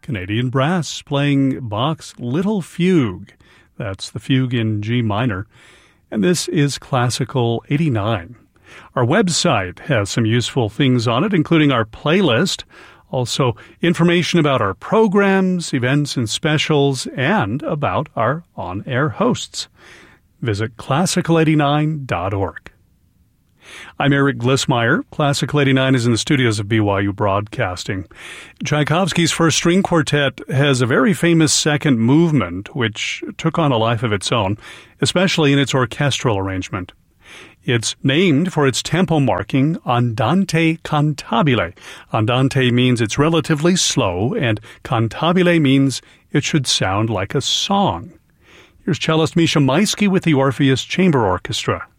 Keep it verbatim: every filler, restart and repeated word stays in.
Canadian Brass playing Bach's Little Fugue. That's the Fugue in G minor. And this is Classical eighty-nine. Our website has some useful things on it, including our playlist, also information about our programs, events, and specials, and about our on-air hosts. Visit classical eighty-nine dot org. I'm Eric Glissmeyer. Classical eighty-nine is in the studios of B Y U Broadcasting. Tchaikovsky's First String Quartet has a very famous second movement, which took on a life of its own, especially in its orchestral arrangement. It's named for its tempo marking, andante cantabile. Andante means it's relatively slow, and cantabile means it should sound like a song. Here's cellist Misha Maisky with the Orpheus Chamber Orchestra.